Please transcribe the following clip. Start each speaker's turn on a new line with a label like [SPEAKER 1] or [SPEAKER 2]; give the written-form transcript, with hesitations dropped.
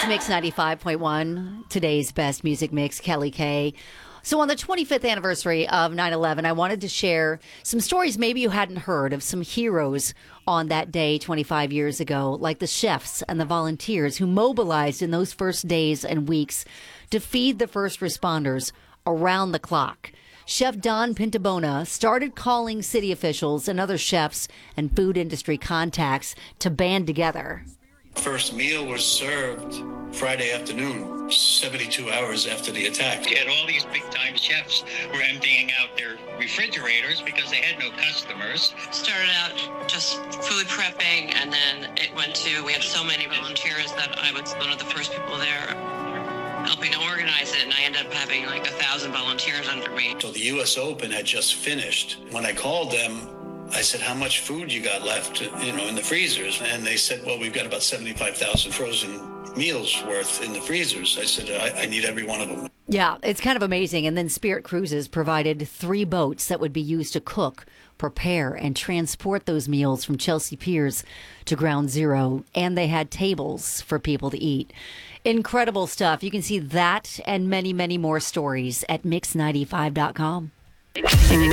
[SPEAKER 1] It's Mix 95.1, today's best music mix, Kelly K. So on the 25th anniversary of 9/11, I wanted to share some stories maybe you hadn't heard of some heroes on that day 25 years ago, like the chefs and the volunteers who mobilized in those first days and weeks to feed the first responders around the clock. Chef Don Pintabona started calling city officials and other chefs and food industry contacts to band together.
[SPEAKER 2] First meal was served Friday afternoon, 72 hours after the attack.
[SPEAKER 3] And all these big-time chefs were emptying out their refrigerators because they had no customers.
[SPEAKER 4] Started out just food prepping, and then it went to, we had so many volunteers that I was one of the first people there helping to organize it, and I ended up having like 1,000 volunteers under me.
[SPEAKER 2] So the U.S. Open had just finished. When I called them, I said, how much food you got left, in the freezers? And they said, well, we've got about 75,000 frozen meals worth in the freezers. I said, I need every one of them.
[SPEAKER 1] Yeah, it's kind of amazing. And then Spirit Cruises provided 3 boats that would be used to cook, prepare, and transport those meals from Chelsea Piers to Ground Zero. And they had tables for people to eat. Incredible stuff. You can see that and many, many more stories at mix95.com.